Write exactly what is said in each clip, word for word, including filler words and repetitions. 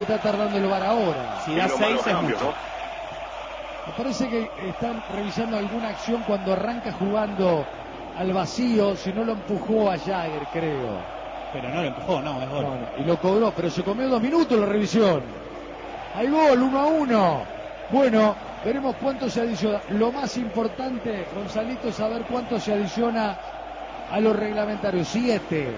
está tardando el V A R ahora. Si da seis es mucho. ¿No? Me parece que están revisando alguna acción cuando arranca jugando al vacío, si no lo empujó a Jagger, creo. Pero no lo empujó, no, es gol. No, no. Y lo cobró, pero se comió dos minutos la revisión. Hay gol, uno a uno. Bueno, veremos cuánto se adiciona. Lo más importante, Gonzalito, es saber cuánto se adiciona a los reglamentarios. Siete.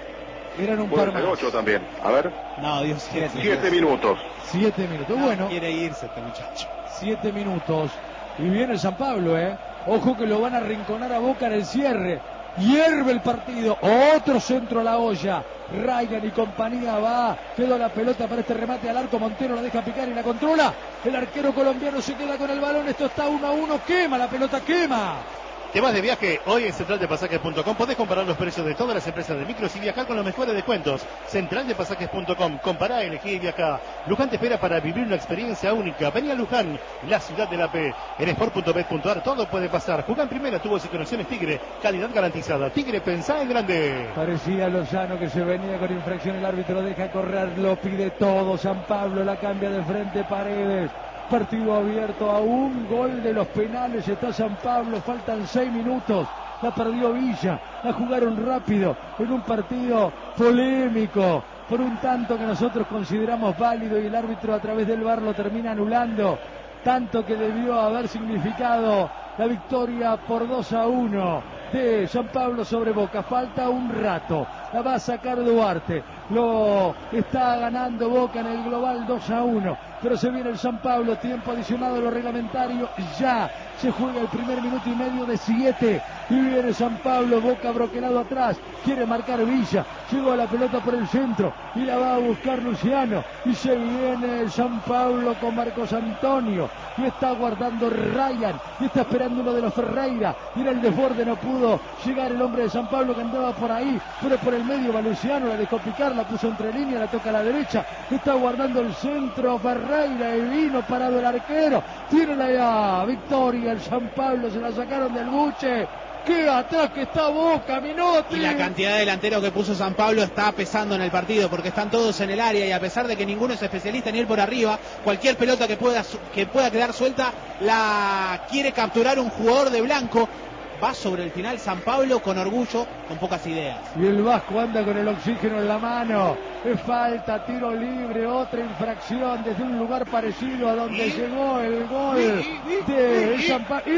Eran un par más. Ocho también. A ver. No, Dios, siete. Siete minutos. Siete minutos. No, bueno. Quiere irse este muchacho. Siete minutos. Y viene el San Pablo, ¿eh? Ojo que lo van a rinconar a Boca en el cierre. Hierve el partido. Otro centro a la olla. Ryan y compañía va. Quedó la pelota para este remate al arco. Montero la deja picar y la controla. El arquero colombiano se queda con el balón. Esto está uno a uno. Quema la pelota, quema. ¿Te vas de viaje? Hoy en central de pasajes punto com podés comparar los precios de todas las empresas de micros y viajar con los mejores descuentos. central de pasajes punto com. Compará, elegí y viajá. Luján te espera para vivir una experiencia única. Vení a Luján, la ciudad de la P. En sport punto bet punto ar todo puede pasar. Jugá en primera, tuvo y conexiones Tigre. Calidad garantizada. Tigre, pensá en grande. Parecía Lozano que se venía con infracción. El árbitro deja correr, lo pide todo. San Pablo la cambia de frente, Paredes. Partido abierto a un gol de los penales. Está San Pablo, faltan seis minutos. La perdió Villa, la jugaron rápido en un partido polémico por un tanto que nosotros consideramos válido y el árbitro a través del V A R lo termina anulando. Tanto que debió haber significado la victoria por dos a uno de San Pablo sobre Boca. Falta un rato, la va a sacar Duarte, lo está ganando Boca en el global dos a uno, pero se viene el San Pablo, tiempo adicionado a lo reglamentario, ya se juega el primer minuto y medio de siete, y viene San Pablo, Boca broquelado atrás, quiere marcar Villa, llegó a la pelota por el centro, y la va a buscar Luciano, y se viene el San Pablo con Marcos Antonio, y está guardando Ryan, y está esperando uno de los Ferreira, y era el desborde, no pudo llegar el hombre de San Pablo que andaba por ahí, pero por el medio va Luciano, la dejó picar, la puso entre línea, la toca a la derecha, está guardando el centro Ferreira, y vino parado el arquero, tiene la victoria el San Pablo, se la sacaron del buche. ¡Qué ataque está Boca, Minotti! Y la cantidad de delanteros que puso San Pablo está pesando en el partido, porque están todos en el área y a pesar de que ninguno es especialista ni ir por arriba, cualquier pelota que pueda, que pueda quedar suelta la quiere capturar un jugador de blanco. Va sobre el final San Pablo con orgullo, con pocas ideas. Y el Vasco anda con el oxígeno en la mano. Es falta, tiro libre, otra infracción desde un lugar parecido a donde ¿Y? llegó el gol ¿Y? de ¿Y? San Pablo.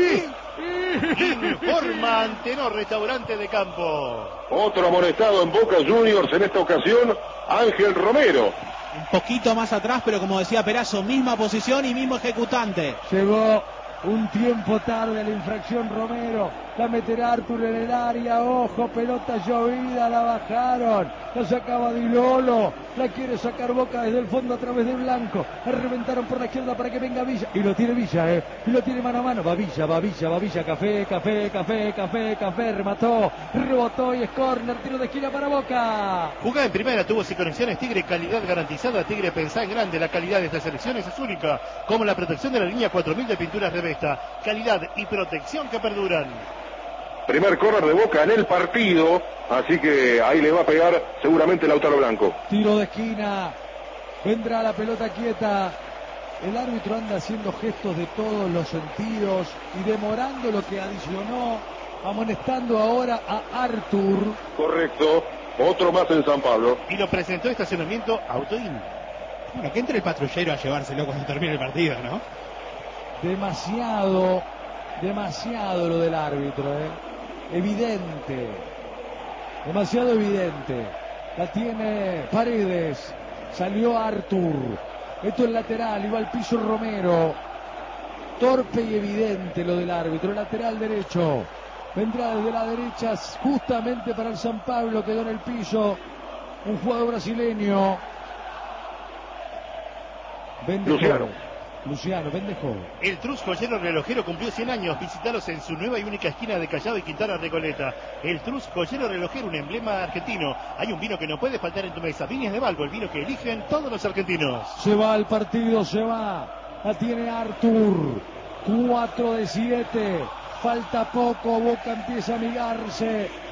Informa Antenor Restaurante de Campo. Otro amonestado en Boca Juniors, en esta ocasión Ángel Romero. Un poquito más atrás, pero como decía Perazo, misma posición y mismo ejecutante. Llegó un tiempo tarde la infracción Romero, la meterá Artur en el área, ojo, pelota llovida, la bajaron, la sacaba Di Lolo, la quiere sacar Boca desde el fondo a través de Blanco, la reventaron por la izquierda para que venga Villa, y lo tiene Villa, eh, y lo tiene mano a mano, va Villa, va Villa, va Villa, café, café, café, café, café, remató, rebotó y es córner, tiro de esquina para Boca. Jugada en primera, tuvo y conexiones Tigre, calidad garantizada, Tigre pensá en grande, la calidad de estas selecciones es única, como la protección de la línea cuatro mil de pinturas Revesta, calidad y protección que perduran. Primer córner de Boca en el partido, así que ahí le va a pegar seguramente Lautaro Blanco. Tiro de esquina, vendrá la pelota quieta. El árbitro anda haciendo gestos de todos los sentidos y demorando lo que adicionó, amonestando ahora a Artur. Correcto, otro más en San Pablo. Y lo presentó estacionamiento Autoin. Bueno, que entre el patrullero a llevárselo cuando termine el partido, ¿no? Demasiado, demasiado lo del árbitro, ¿eh? Evidente, demasiado evidente. La tiene Paredes, salió Artur, esto es lateral, iba al piso Romero. Torpe y evidente lo del árbitro, lateral derecho. Vendrá desde la derecha justamente para el San Pablo, quedó en el piso un jugador brasileño. Luciano. Luciano, pendejo. El Trus Joyero Relojero cumplió cien años. Visítalos en su nueva y única esquina de Callao y Quintana Recoleta. El Trus Joyero Relojero, un emblema argentino. Hay un vino que no puede faltar en tu mesa. Viñas de Balbo, el vino que eligen todos los argentinos. Se va al partido, se va. La tiene Artur. cuatro de siete. Falta poco. Boca empieza a amigarse.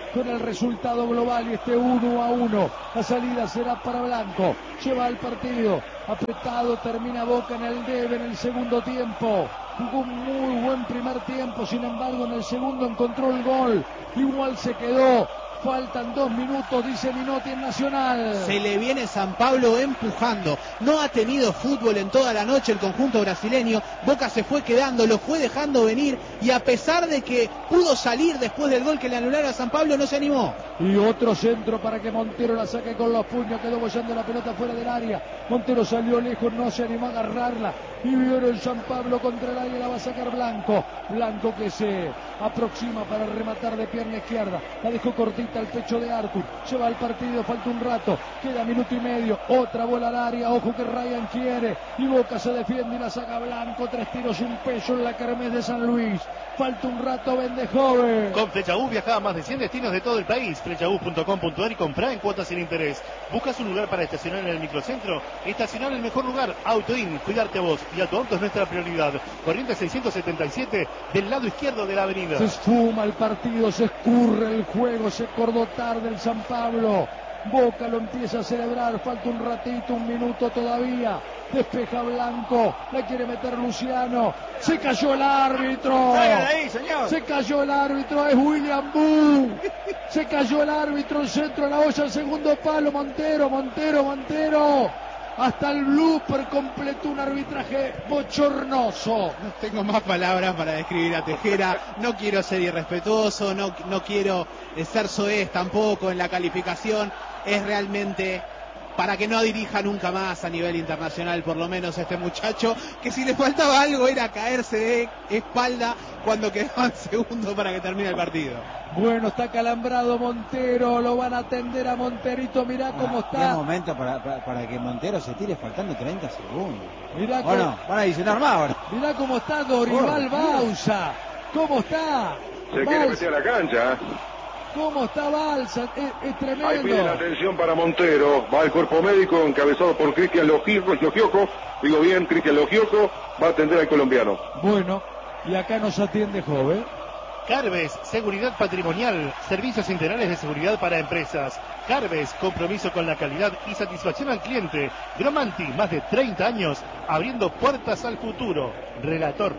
con el resultado global y este uno a uno. La salida será para Blanco. Lleva al partido apretado, termina Boca en el debe en el segundo tiempo. Jugó un muy buen primer tiempo, sin embargo en el segundo encontró el gol. Igual se quedó. Faltan dos minutos, dice Minotti en Nacional. Se le viene San Pablo empujando. No ha tenido fútbol en toda la noche el conjunto brasileño. Boca se fue quedando, lo fue dejando venir. Y a pesar de que pudo salir después del gol que le anularon a San Pablo, no se animó. Y otro centro para que Montero la saque con los puños. Quedó bollando la pelota fuera del área. Montero salió lejos, no se animó a agarrarla. Y vieron San Pablo contra el área, la va a sacar Blanco. Blanco que se aproxima para rematar de pierna izquierda. La dejó cortita al pecho de Artur. Lleva el partido, falta un rato. Queda minuto y medio. Otra bola al área. Ojo que Ryan quiere. Y Boca se defiende y la saca Blanco. Tres tiros, un peso en la kermés de San Luis. Falta un rato, vende joven. Con Flecha U viaja a más de cien destinos de todo el país. flecha u punto com punto a r y comprá en cuotas sin interés. ¿Buscas un lugar para estacionar en el microcentro? Estacionar en el mejor lugar. AutoIn. Cuidarte a vos y a tu auto es nuestra prioridad. Corrientes seiscientos setenta y siete del lado izquierdo de la avenida. Se esfuma el partido, se escurre el juego, se acordó tarde el San Pablo. Boca lo empieza a celebrar, falta un ratito, un minuto todavía. Despeja Blanco, la quiere meter Luciano. Se cayó el árbitro. Ahí, señor. Se cayó el árbitro, es William Boo. Se cayó el árbitro, el centro de la olla, el segundo palo. Montero, Montero, Montero. Hasta el blooper completó un arbitraje bochornoso. No tengo más palabras para describir a Tejera. No quiero ser irrespetuoso, no, no quiero ser soez tampoco en la calificación. Es realmente para que no dirija nunca más a nivel internacional, por lo menos este muchacho, que si le faltaba algo era caerse de espalda cuando quedaban segundos para que termine el partido. Bueno, está calambrado Montero, lo van a atender a Monterito, mirá cómo está. Qué momento para, para, para que Montero se tire faltando treinta segundos. Mirá Bueno, cómo, van a adicionar más ahora. mirá cómo está Dorival Bausa, cómo está. Se quiere meter a la cancha. ¿Cómo está Balsa? Es, es tremendo. Ahí pide la atención para Montero. Va el cuerpo médico encabezado por Cristian Logioco. Digo bien, Cristian Logioco va a atender al colombiano. Bueno, y acá nos atiende joven. Carves, seguridad patrimonial, servicios integrales de seguridad para empresas. Carves, compromiso con la calidad y satisfacción al cliente. Gromanti, más de treinta años, abriendo puertas al futuro. Relator.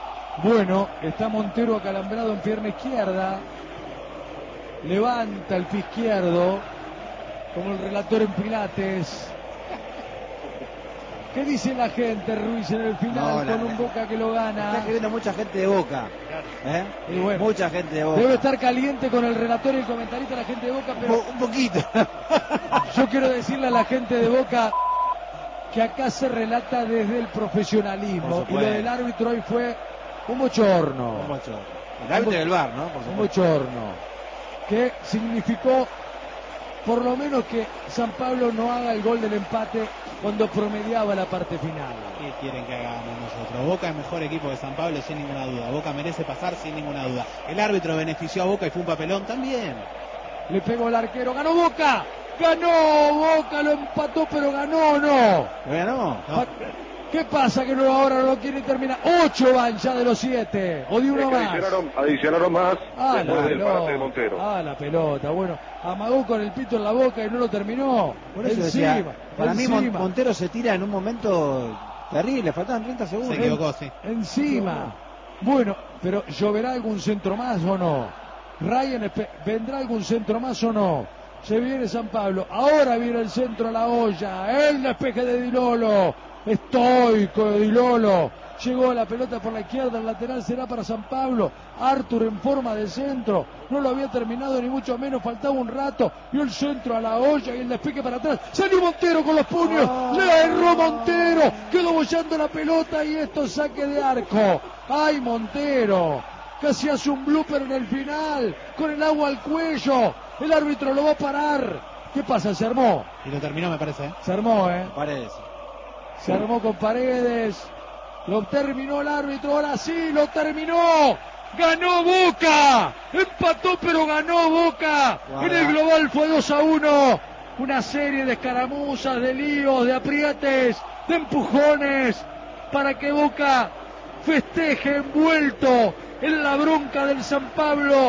Bueno, está Montero acalambrado en pierna izquierda. Levanta el pie izquierdo, como el relator en Pilates. ¿Qué dice la gente, Ruiz, en el final No, la, con un la, Boca que lo gana? Está escribiendo mucha gente de Boca. ¿Eh? Y bueno, mucha gente de Boca. Debe estar caliente con el relator y el comentarista la gente de Boca, pero un, un poquito. Yo quiero decirle a la gente de Boca que acá se relata desde el profesionalismo. Y lo del árbitro hoy fue un bochorno. Un bochorno. El árbitro del V A R, ¿no? Por un bochorno. Que significó por lo menos que San Pablo no haga el gol del empate cuando promediaba la parte final. ¿Qué quieren que hagamos nosotros? Boca es mejor equipo que San Pablo sin ninguna duda. Boca merece pasar sin ninguna duda. El árbitro benefició a Boca y fue un papelón también. Le pegó el arquero, ganó Boca. Ganó Boca, lo empató, pero ganó o no. ¿Ganó? No. ¿Qué pasa que no, ahora no lo quiere terminar? Ocho van ya de los siete, o de uno más. Adicionaron, adicionaron más ah, después del parate de Montero. Ah, la pelota, bueno, amagó con el pito en la boca y no lo terminó. Por eso encima, decía, para encima. mí Montero se tira en un momento terrible, faltaban treinta segundos. Se equivocó, sí. Encima. Bueno, pero ¿lloverá algún centro más o no? Ryan, ¿vendrá algún centro más o no? Se viene San Pablo, ahora viene el centro a la olla, el despeje de Di Lolo, estoico de Di Lolo, llegó la pelota por la izquierda, el lateral será para San Pablo, Artur en forma de centro, no lo había terminado ni mucho menos, faltaba un rato, y el centro a la olla y el despeje para atrás, salió Montero con los puños, oh. Le erró Montero, quedó bollando la pelota y esto saque de arco, ¡ay Montero! Casi hace un blooper en el final, con el agua al cuello, el árbitro lo va a parar. ¿Qué pasa? Se armó. Y lo terminó, me parece. ¿eh? Se armó, ¿eh? Paredes. Se armó con Paredes. Lo terminó el árbitro, ahora sí, lo terminó. ¡Ganó Boca! Empató, pero ganó Boca. Wow. En el global fue dos a uno. Una serie de escaramuzas, de líos, de aprietes, de empujones, para que Boca festeje envuelto en la bronca del San Pablo,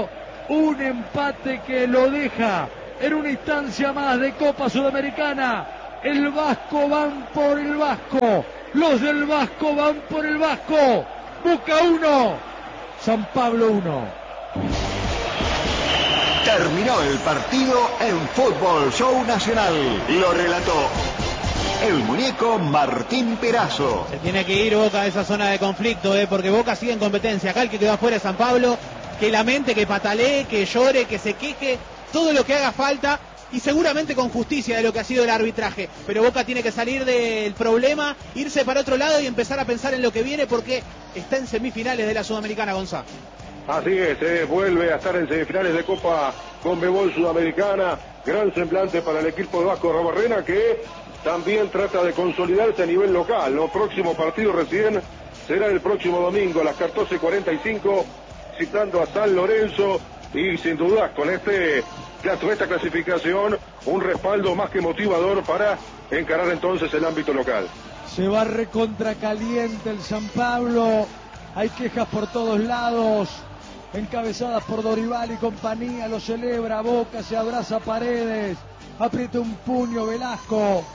Un empate que lo deja en una instancia más de Copa Sudamericana. El Vasco van por el Vasco. Los del Vasco van por el Vasco. Boca uno, San Pablo uno. Terminó el partido en Fútbol Show Nacional. Lo relató el muñeco Martín Perazo. Se tiene que ir Boca de esa zona de conflicto, ¿eh? Porque Boca sigue en competencia. Acá el que quedó afuera es San Pablo. Que lamente, que patalee, que llore, que se queje, todo lo que haga falta, y seguramente con justicia de lo que ha sido el arbitraje. Pero Boca tiene que salir del problema, irse para otro lado y empezar a pensar en lo que viene, porque está en semifinales de la Sudamericana, Gonzalo. Así es, eh, vuelve a estar en semifinales de Copa Conmebol Sudamericana. Gran semblante para el equipo de Vasco Rabarrena, que también trata de consolidarse a nivel local. El próximo partido recién será el próximo domingo a las catorce cuarenta y cinco, citando a San Lorenzo, y sin duda con este con esta clasificación un respaldo más que motivador para encarar entonces el ámbito local. Se va recontra caliente el San Pablo, hay quejas por todos lados, encabezadas por Dorival y compañía. Lo celebra Boca, se abraza Paredes, aprieta un puño Velasco,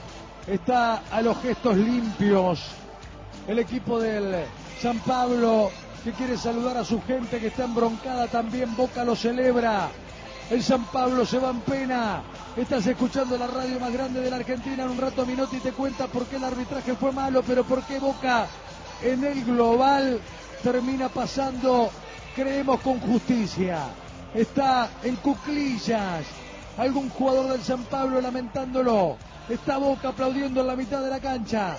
está a los gestos limpios el equipo del San Pablo, que quiere saludar a su gente que está embroncada también. Boca lo celebra. El San Pablo se va en pena. Estás escuchando la radio más grande de la Argentina. En un rato Minotti te cuenta por qué el arbitraje fue malo, pero por qué Boca en el global termina pasando, creemos, con justicia. Está en cuclillas algún jugador del San Pablo lamentándolo. Está Boca aplaudiendo en la mitad de la cancha.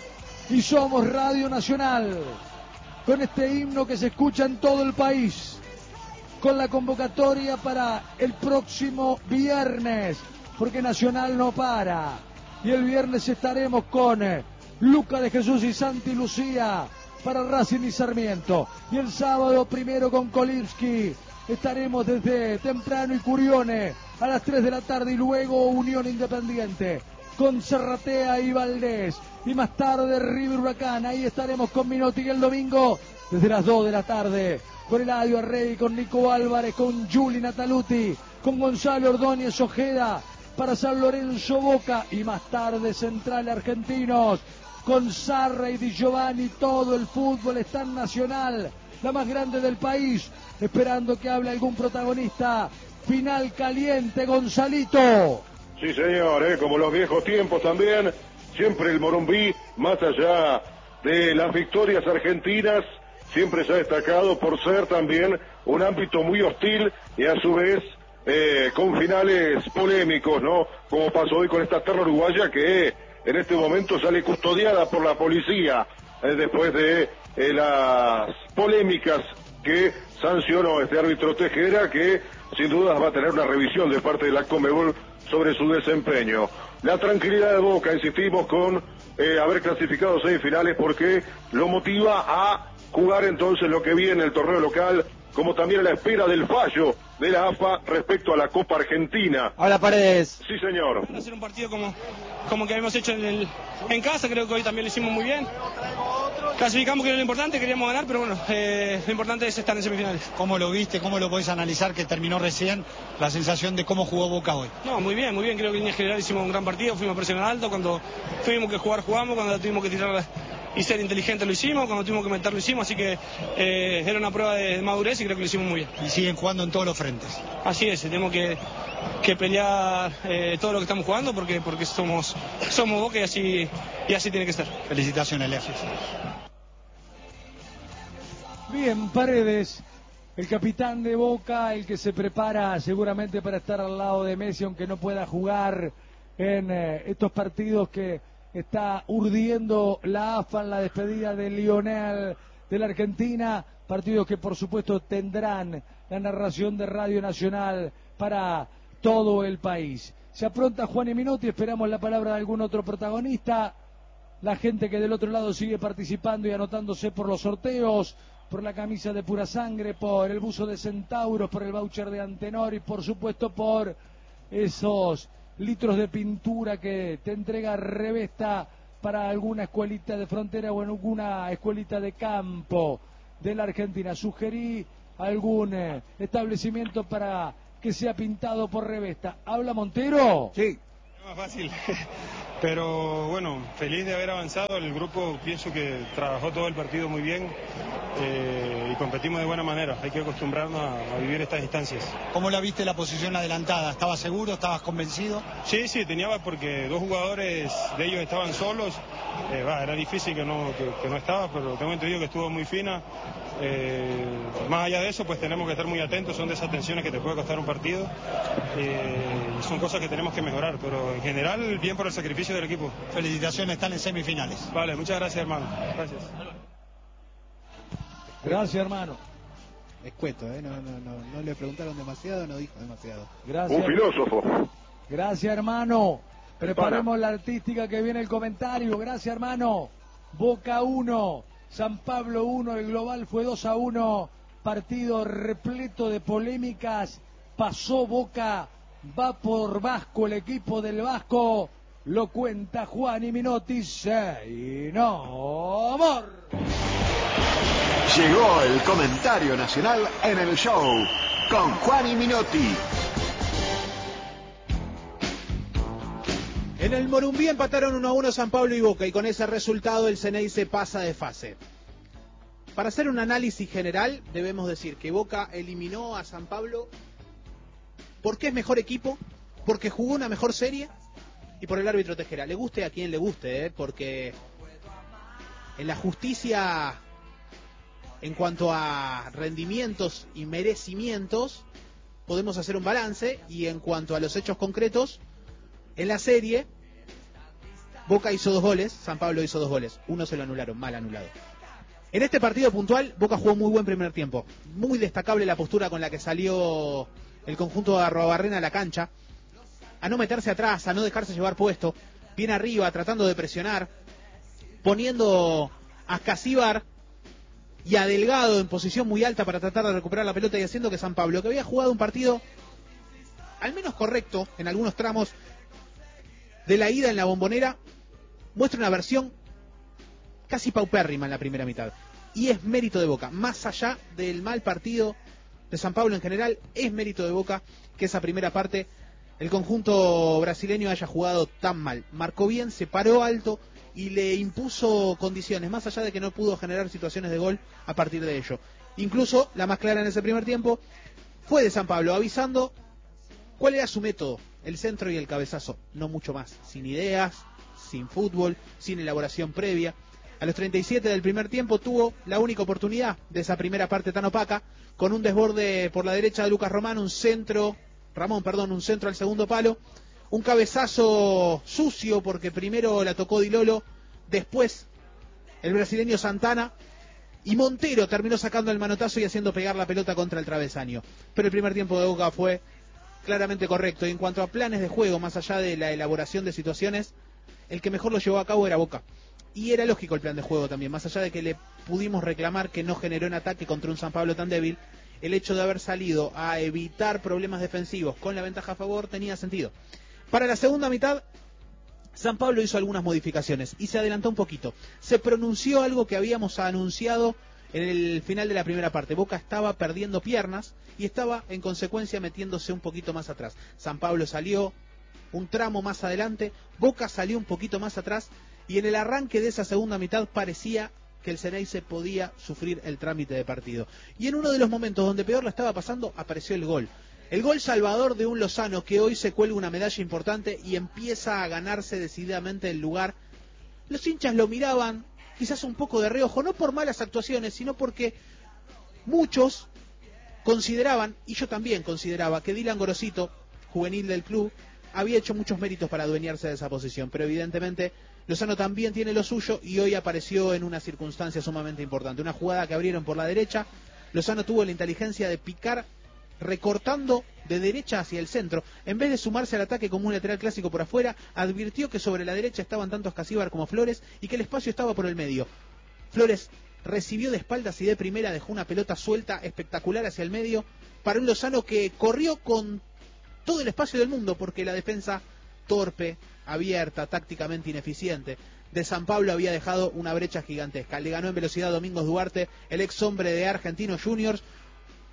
Y somos Radio Nacional, con este himno que se escucha en todo el país, con la convocatoria para el próximo viernes, porque Nacional no para. Y el viernes estaremos con Luca de Jesús y Santi Lucía para Racing y Sarmiento. Y el sábado primero con Kolivsky estaremos desde temprano y Curione a las tres de la tarde, y luego Unión Independiente con Serratea y Valdés, y más tarde River Huracán. Ahí estaremos con Minotti, y el domingo desde las dos de la tarde con Eladio Arrey, con Nico Álvarez, con Juli Nataluti, con Gonzalo Ordóñez Ojeda para San Lorenzo Boca, y más tarde Central Argentinos con Sarra y Di Giovanni. Todo el fútbol está en Nacional, la más grande del país, esperando que hable algún protagonista. Final caliente, Gonzalito. Sí, señor, ¿eh? Como los viejos tiempos también, siempre el Morumbí, más allá de las victorias argentinas, siempre se ha destacado por ser también un ámbito muy hostil y a su vez eh, con finales polémicos, ¿no? Como pasó hoy con esta terra uruguaya, que en este momento sale custodiada por la policía eh, después de eh, las polémicas que sancionó este árbitro Tejera, que sin dudas va a tener una revisión de parte de la Conmebol sobre su desempeño. La tranquilidad de Boca, insistimos, con eh, haber clasificado semifinales, porque lo motiva a jugar entonces lo que viene el torneo local, como también a la espera del fallo de la A F A respecto a la Copa Argentina. Hola, Paredes. Sí, señor. Hacer un partido como, como que habíamos hecho en, el, en casa, creo que hoy también lo hicimos muy bien. Clasificamos, que era lo importante, queríamos ganar, pero bueno, eh, lo importante es estar en semifinales. ¿Cómo lo viste? ¿Cómo lo podés analizar que terminó recién? La sensación de cómo jugó Boca hoy. No, muy bien, muy bien. Creo que en línea general hicimos un gran partido, fuimos a presionar alto. Cuando tuvimos que jugar, jugamos. Cuando tuvimos que tirar y ser inteligentes, lo hicimos. Cuando tuvimos que meter, lo hicimos. Así que eh, era una prueba de madurez y creo que lo hicimos muy bien. Y siguen jugando en todos los frentes. Así es, tenemos que, que pelear eh, todo lo que estamos jugando, porque porque somos somos Boca y así, y así tiene que ser. Felicitaciones, Lea. Bien, Paredes, el capitán de Boca, el que se prepara seguramente para estar al lado de Messi, aunque no pueda jugar en eh, estos partidos que está urdiendo la A F A en la despedida de Lionel de la Argentina, partidos que por supuesto tendrán la narración de Radio Nacional para todo el país. Se apronta Juan y Minotti, esperamos la palabra de algún otro protagonista, la gente que del otro lado sigue participando y anotándose por los sorteos, por la camisa de Pura Sangre, por el buzo de Centauros, por el voucher de Antenor y por supuesto por esos litros de pintura que te entrega Revesta para alguna escuelita de frontera o en alguna escuelita de campo de la Argentina. Sugerí algún eh, establecimiento para que sea pintado por Revesta. ¿Habla Montero? Sí. Más fácil, pero bueno, feliz de haber avanzado. El grupo pienso que trabajó todo el partido muy bien eh, y competimos de buena manera. Hay que acostumbrarnos a, a vivir estas instancias. ¿Cómo la viste la posición adelantada? ¿Estabas seguro? ¿Estabas convencido? Sí, sí, tenía porque dos jugadores de ellos estaban solos. Eh, va, era difícil que no, que, que no estaba, pero tengo entendido que estuvo muy fina. Eh, más allá de eso, pues tenemos que estar muy atentos. Son de esas tensiones que te puede costar un partido. Eh, y son cosas que tenemos que mejorar, pero en general, bien por el sacrificio del equipo. Felicitaciones, están en semifinales. Vale, muchas gracias, hermano. Gracias. Gracias, hermano. Escueto, ¿eh? No, no, no, no le preguntaron demasiado, no dijo demasiado. Gracias. Un filósofo. Gracias, hermano. Preparemos la artística que viene el comentario. Gracias, hermano. Boca uno, San Pablo uno, el global fue dos a uno. Partido repleto de polémicas. Pasó Boca, va por Vasco, el equipo del Vasco. Lo cuenta Juan y Minotti. Y no, amor. Llegó el comentario nacional en el show con Juan y Minotti. En el Morumbí empataron uno a uno San Pablo y Boca y con ese resultado el Ceneice pasa de fase. Para hacer un análisis general debemos decir que Boca eliminó a San Pablo porque es mejor equipo, porque jugó una mejor serie y por el árbitro Tejera. Le guste a quien le guste, ¿eh? Porque en la justicia, en cuanto a rendimientos y merecimientos, podemos hacer un balance, y en cuanto a los hechos concretos, en la serie, Boca hizo dos goles, San Pablo hizo dos goles, uno se lo anularon, mal anulado. En este partido puntual, Boca jugó muy buen primer tiempo, muy destacable la postura con la que salió el conjunto de Arruabarrena a la cancha, a no meterse atrás, a no dejarse llevar puesto, bien arriba, tratando de presionar, poniendo a Casíbar y a Delgado en posición muy alta para tratar de recuperar la pelota y haciendo que San Pablo, que había jugado un partido al menos correcto en algunos tramos de la ida en la Bombonera, muestra una versión casi paupérrima en la primera mitad. Y es mérito de Boca, más allá del mal partido de San Pablo en general, es mérito de Boca que esa primera parte el conjunto brasileño haya jugado tan mal. Marcó bien, se paró alto y le impuso condiciones, más allá de que no pudo generar situaciones de gol a partir de ello. Incluso la más clara en ese primer tiempo fue de San Pablo, avisando cuál era su método: el centro y el cabezazo, no mucho más, sin ideas, sin fútbol, sin elaboración previa. A los treinta y siete del primer tiempo tuvo la única oportunidad de esa primera parte tan opaca, con un desborde por la derecha de Lucas Román, un centro, Ramón, perdón, un centro al segundo palo, un cabezazo sucio porque primero la tocó Di Lolo, después el brasileño Santana, y Montero terminó sacando el manotazo y haciendo pegar la pelota contra el travesaño. Pero el primer tiempo de Boca fue claramente correcto, y en cuanto a planes de juego, más allá de la elaboración de situaciones, el que mejor lo llevó a cabo era Boca. Y era lógico el plan de juego también, más allá de que le pudimos reclamar que no generó un ataque contra un San Pablo tan débil, el hecho de haber salido a evitar problemas defensivos con la ventaja a favor tenía sentido. Para la segunda mitad, San Pablo hizo algunas modificaciones y se adelantó un poquito. Se pronunció algo que habíamos anunciado en el final de la primera parte. Boca estaba perdiendo piernas y estaba en consecuencia metiéndose un poquito más atrás. San Pablo salió un tramo más adelante, Boca salió un poquito más atrás, y en el arranque de esa segunda mitad parecía que el Ceneice podía sufrir el trámite de partido. Y en uno de los momentos donde peor la estaba pasando, apareció el gol. El gol salvador de un Lozano que hoy se cuelga una medalla importante y empieza a ganarse decididamente el lugar. Los hinchas lo miraban quizás un poco de reojo, no por malas actuaciones, sino porque muchos consideraban, y yo también consideraba, que Dylan Gorosito, juvenil del club, había hecho muchos méritos para adueñarse de esa posición, pero evidentemente Lozano también tiene lo suyo y hoy apareció en una circunstancia sumamente importante. Una jugada que abrieron por la derecha, Lozano tuvo la inteligencia de picar recortando de derecha hacia el centro, en vez de sumarse al ataque como un lateral clásico por afuera, advirtió que sobre la derecha estaban tanto Casíbar como Flores y que el espacio estaba por el medio. Flores recibió de espaldas y de primera dejó una pelota suelta espectacular hacia el medio para un Lozano que corrió con todo el espacio del mundo, porque la defensa torpe, abierta, tácticamente ineficiente de San Pablo había dejado una brecha gigantesca. Le ganó en velocidad Domingos Duarte, el ex hombre de Argentinos Juniors.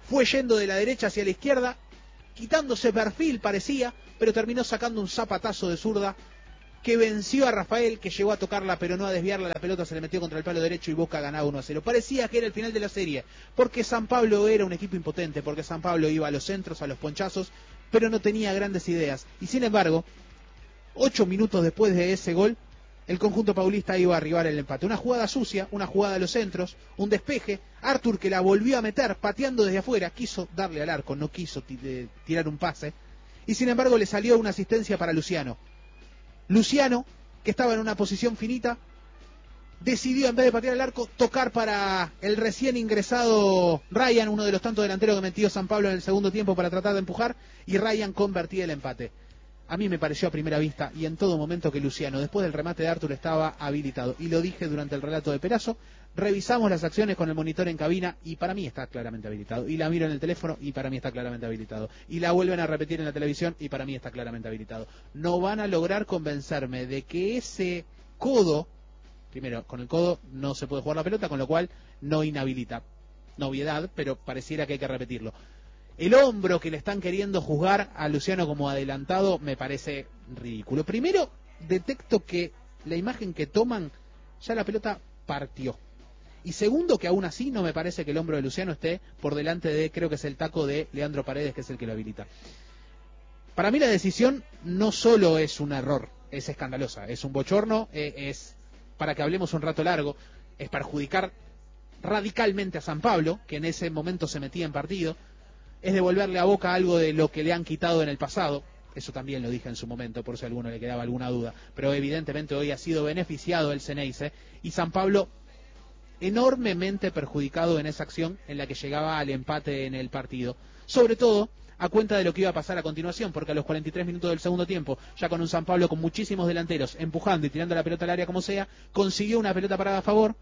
fue yendo de la derecha hacia la izquierda, quitándose perfil parecía, pero terminó sacando un zapatazo de zurda que venció a Rafael, que llegó a tocarla pero no a desviarla, la pelota se le metió contra el palo derecho y Boca ganaba uno a cero. Parecía que era el final de la serie, porque San Pablo era un equipo impotente, porque San Pablo iba a los centros, a los ponchazos, pero no tenía grandes ideas. Y sin embargo, ocho minutos después de ese gol, el conjunto paulista iba a arribar el empate. Una jugada sucia, una jugada a los centros, un despeje, Artur que la volvió a meter pateando desde afuera, quiso darle al arco, no quiso tirar un pase, y sin embargo le salió una asistencia para Luciano. Luciano, que estaba en una posición finita, decidió en vez de patear el arco, tocar para el recién ingresado Ryan, uno de los tantos delanteros que metió San Pablo en el segundo tiempo para tratar de empujar, y Ryan convertía el empate. A mí me pareció a primera vista y en todo momento que Luciano, después del remate de Artur, estaba habilitado. Y lo dije durante el relato de Perazo, revisamos las acciones con el monitor en cabina y para mí está claramente habilitado. Y la miro en el teléfono y para mí está claramente habilitado. Y la vuelven a repetir en la televisión y para mí está claramente habilitado. No van a lograr convencerme de que ese codo, primero, con el codo no se puede jugar la pelota, con lo cual no inhabilita. Novedad, pero pareciera que hay que repetirlo. El hombro que le están queriendo juzgar a Luciano como adelantado me parece ridículo. Primero, detecto que la imagen que toman, ya la pelota partió. Y segundo, que aún así no me parece que el hombro de Luciano esté por delante de, creo que es el taco de Leandro Paredes, que es el que lo habilita. Para mí la decisión no solo es un error, es escandalosa, es un bochorno, es para que hablemos un rato largo, es perjudicar radicalmente a San Pablo, que en ese momento se metía en partido, es devolverle a Boca algo de lo que le han quitado en el pasado. Eso también lo dije en su momento, por si a alguno le quedaba alguna duda. Pero evidentemente hoy ha sido beneficiado el Ceneice y San Pablo enormemente perjudicado en esa acción en la que llegaba al empate en el partido. Sobre todo a cuenta de lo que iba a pasar a continuación, porque a los cuarenta y tres minutos del segundo tiempo, ya con un San Pablo con muchísimos delanteros empujando y tirando la pelota al área como sea, consiguió una pelota parada a favor.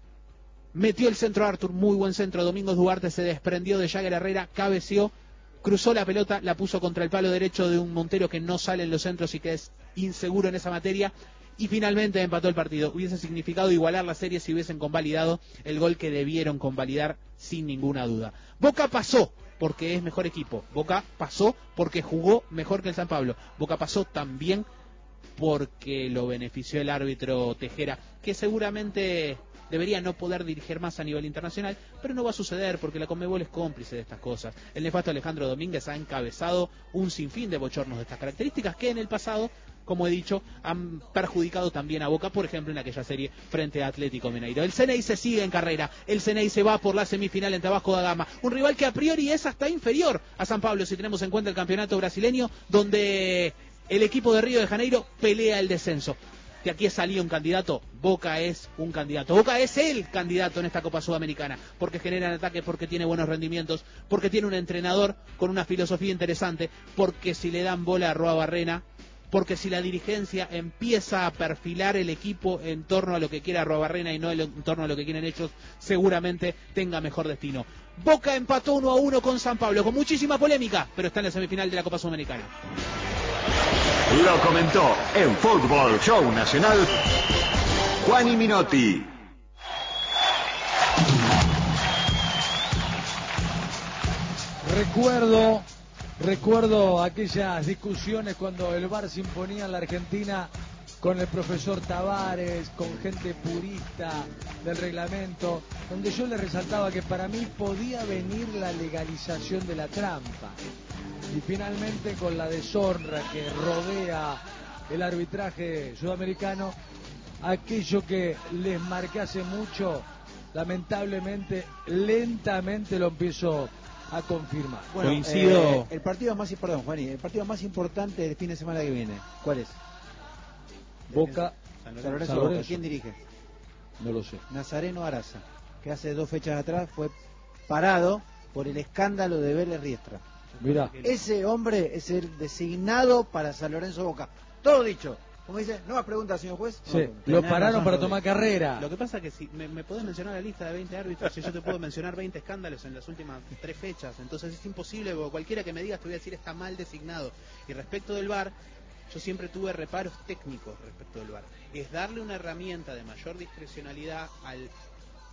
Metió el centro Artur, muy buen centro. Domingos Duarte se desprendió de Jagger Herrera, cabeceó, cruzó la pelota, la puso contra el palo derecho de un Montero que no sale en los centros y que es inseguro en esa materia. Y finalmente empató el partido. Hubiese significado igualar la serie si hubiesen convalidado el gol que debieron convalidar sin ninguna duda. Boca pasó porque es mejor equipo. Boca pasó porque jugó mejor que el San Pablo. Boca pasó también porque lo benefició el árbitro Tejera, que seguramente debería no poder dirigir más a nivel internacional, pero no va a suceder porque la Conmebol es cómplice de estas cosas. El nefasto Alejandro Domínguez ha encabezado un sinfín de bochornos de estas características que en el pasado, como he dicho, han perjudicado también a Boca, por ejemplo en aquella serie frente a Atlético Mineiro. El Ceneice sigue en carrera, el Ceneice va por la semifinal en Tabasco da Gama, un rival que a priori es hasta inferior a San Pablo si tenemos en cuenta el campeonato brasileño, donde el equipo de Río de Janeiro pelea el descenso. De aquí salía un candidato, Boca es un candidato. Boca es el candidato en esta Copa Sudamericana, porque genera en ataque, porque tiene buenos rendimientos, porque tiene un entrenador con una filosofía interesante, porque si le dan bola a Roa Barrena, porque si la dirigencia empieza a perfilar el equipo en torno a lo que quiera Roa Barrena y no en torno a lo que quieren ellos, seguramente tenga mejor destino. Boca empató uno a uno con San Pablo, con muchísima polémica, pero está en la semifinal de la Copa Sudamericana. Lo comentó en Fútbol Show Nacional Juani Minotti. Recuerdo, recuerdo aquellas discusiones cuando el V A R se imponía en la Argentina con el profesor Tavares, con gente purista del reglamento, donde yo le resaltaba que para mí podía venir la legalización de la trampa. Y finalmente con la deshonra que rodea el arbitraje sudamericano, aquello que les marqué hace mucho, lamentablemente, lentamente lo empiezo a confirmar. Bueno, coincido. Eh, el partido más, perdón, Juani, el partido más importante del fin de semana que viene, ¿cuál es? Boca, San Lorenzo, San Lorenzo, San Lorenzo. Boca. ¿Quién dirige? No lo sé. Nazareno Araza, que hace dos fechas atrás fue parado por el escándalo de Vélez Riestra. Mira, Ese hombre es el designado para San Lorenzo Boca. Todo dicho. Como dice, no más preguntas, señor juez. sí, No, lo tenés pararon razón, para Rodri. tomar carrera. Lo que pasa es que si me, me podés mencionar la lista de veinte árbitros, y yo te puedo mencionar veinte escándalos en las últimas tres fechas, entonces es imposible, porque cualquiera que me digas te voy a decir está mal designado. Y respecto del V A R, yo siempre tuve reparos técnicos respecto del V A R. Es darle una herramienta de mayor discrecionalidad al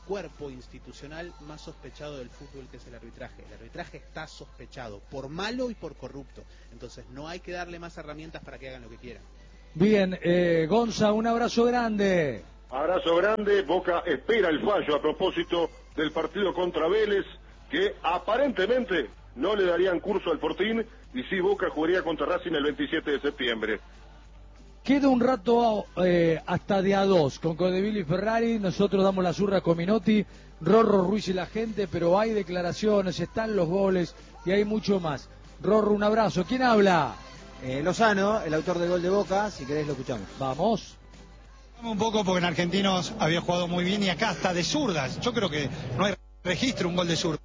cuerpo institucional más sospechado del fútbol, que es el arbitraje. El arbitraje está sospechado por malo y por corrupto. Entonces no hay que darle más herramientas para que hagan lo que quieran. Bien, eh, Gonza, un abrazo grande. Abrazo grande. Boca espera el fallo a propósito del partido contra Vélez, que aparentemente no le darían curso al Fortín, y sí Boca jugaría contra Racing el veintisiete de septiembre. Queda un rato eh, hasta de a dos con Codeville y Ferrari. Nosotros damos la zurra con Minotti, Rorro, Ruiz y la gente, pero hay declaraciones, están los goles y hay mucho más. Rorro, un abrazo. ¿Quién habla? Eh, Lozano, el autor del gol de Boca, si querés lo escuchamos. Vamos. Un poco porque en Argentinos había jugado muy bien y acá está de zurdas. Yo creo que no hay registro un gol de zurda.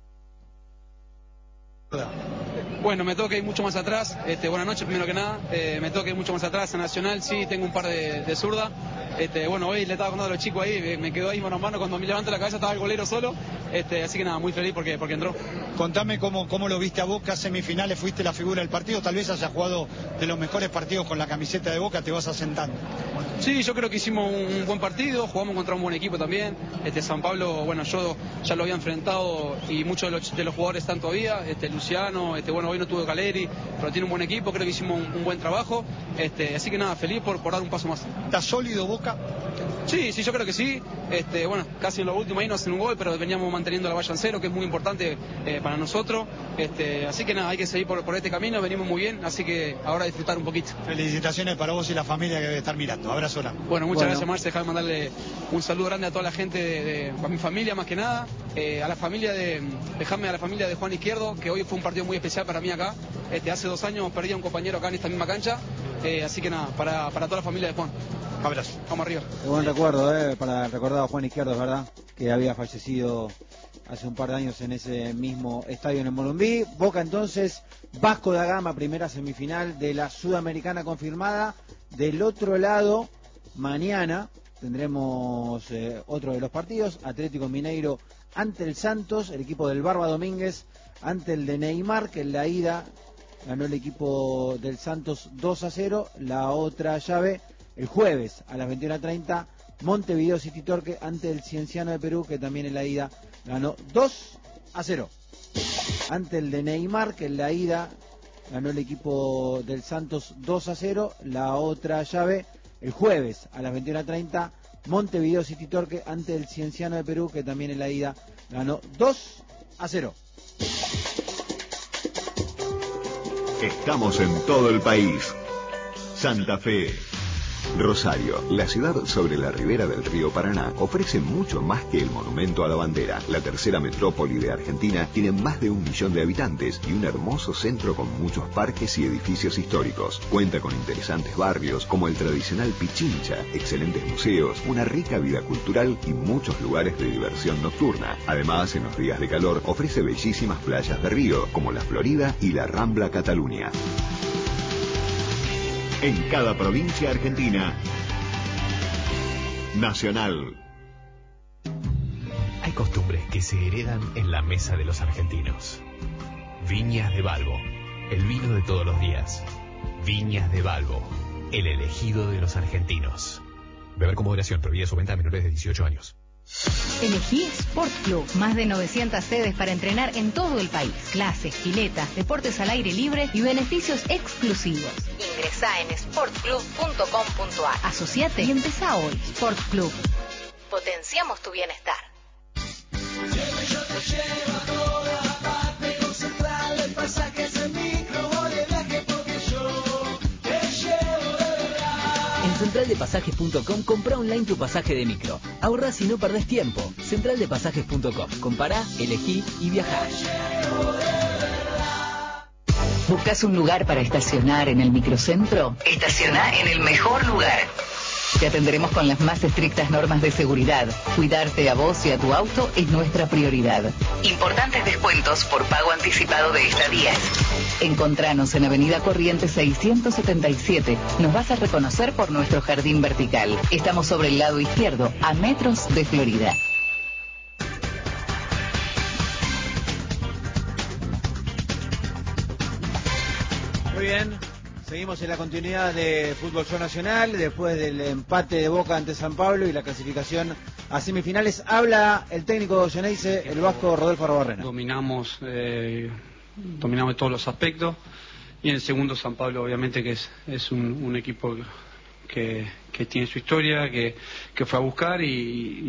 Bueno, me toca ir mucho más atrás. Este, buenas noches, primero que nada. Eh, me toca ir mucho más atrás en Nacional. Sí, tengo un par de, de zurda. Este, bueno, hoy le estaba contando a los chicos ahí, me quedó ahí mano a mano. Cuando me levanto la cabeza estaba el golero solo. Este, así que nada, muy feliz porque, porque entró. Contame cómo, cómo lo viste a Boca, semifinales, fuiste la figura del partido. Tal vez hayas jugado de los mejores partidos con la camiseta de Boca, te vas asentando. Sí, yo creo que hicimos un buen partido, jugamos contra un buen equipo también. Este, San Pablo, bueno, yo ya lo había enfrentado y muchos de los, de los jugadores están todavía. Este, Luciano, este, bueno, hoy no tuvo Caleri, pero tiene un buen equipo, creo que hicimos un, un buen trabajo. Este, así que nada, feliz por, por dar un paso más. ¿Está sólido Boca? Sí, sí, yo creo que sí. Este, bueno, casi en lo último ahí no hacen un gol, pero veníamos manteniendo la valla en cero, que es muy importante eh, para nosotros. Este, así que nada, hay que seguir por, por este camino, venimos muy bien, así que ahora disfrutar un poquito. Felicitaciones para vos y la familia que debe estar mirando. Abrazo grande. Bueno, muchas Bueno. gracias, Marce. Dejame mandarle un saludo grande a toda la gente, de, de, a mi familia más que nada, eh, a la familia de, dejame a la familia de Juan Izquierdo, que hoy fue un partido muy especial para mí acá. Este, hace dos años perdí a un compañero acá en esta misma cancha, eh, así que nada, para, para toda la familia de Juan. Abrazo. Vamos arriba. Qué buen recuerdo, eh, para recordar a Juan Izquierdo, es verdad, que había fallecido hace un par de años en ese mismo estadio en el Morumbí. Boca entonces, Vasco da Gama, primera semifinal de la Sudamericana confirmada. Del otro lado, mañana tendremos eh, otro de los partidos, Atlético Mineiro ante el Santos, el equipo del Barba Domínguez ante el de Neymar, que en la ida ganó el equipo del Santos dos a cero. La otra llave, el jueves a las veintiuna treinta, Montevideo City Torque ante el Cienciano de Perú, que también en la ida ganó dos a cero. Ante el de Neymar, que en la ida ganó el equipo del Santos dos a cero. La otra llave, el jueves a las veintiuna treinta, Montevideo City Torque ante el Cienciano de Perú, que también en la ida ganó dos a cero. Estamos en todo el país. Santa Fe. Rosario, la ciudad sobre la ribera del río Paraná, ofrece mucho más que el monumento a la bandera. La tercera metrópoli de Argentina tiene más de un millón de habitantes y un hermoso centro con muchos parques y edificios históricos. Cuenta con interesantes barrios como el tradicional Pichincha, excelentes museos, una rica vida cultural y muchos lugares de diversión nocturna. Además, en los días de calor ofrece bellísimas playas de río como la Florida y la Rambla Cataluña. En cada provincia argentina. Nacional. Hay costumbres que se heredan en la mesa de los argentinos. Viñas de Balbo, el vino de todos los días. Viñas de Balbo, el elegido de los argentinos. Beber con moderación, prohibida su venta a menores de dieciocho años. Elegí Sport Club, más de novecientas sedes para entrenar en todo el país. Clases, piletas, deportes al aire libre y beneficios exclusivos. Ingresá en sport club punto com punto a r. Asociate y empezá hoy. Sport Club. Potenciamos tu bienestar. En central de pasajes punto com compra online tu pasaje de micro. Ahorrás y no perdés tiempo. central de pasajes punto com. Compará, elegí y viajá. ¿Buscas un lugar para estacionar en el microcentro? Estaciona en el mejor lugar. Te atenderemos con las más estrictas normas de seguridad. Cuidarte a vos y a tu auto es nuestra prioridad. Importantes descuentos por pago anticipado de estadías. Encontranos en Avenida Corrientes seiscientos setenta y siete. Nos vas a reconocer por nuestro jardín vertical. Estamos sobre el lado izquierdo, a metros de Florida. Muy bien, Seguimos en la continuidad de Fútbol Show Nacional, después del empate de Boca ante San Pablo y la clasificación a semifinales. Habla el técnico Geneise, el vasco Rodolfo Arruabarrena. Dominamos, eh, dominamos todos los aspectos, y en el segundo San Pablo obviamente que es, es un, un equipo que, que tiene su historia, que, que fue a buscar y,